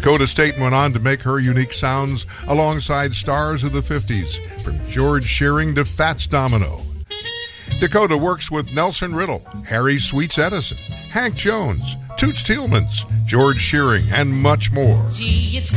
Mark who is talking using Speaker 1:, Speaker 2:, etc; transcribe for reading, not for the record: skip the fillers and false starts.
Speaker 1: Dakota Staten went on to make her unique sounds alongside stars of the 50s, from George Shearing to Fats Domino. Dakota works with Nelson Riddle, Harry Sweets Edison, Hank Jones, Toots Thielemans, George Shearing, and much more.
Speaker 2: Gee, it's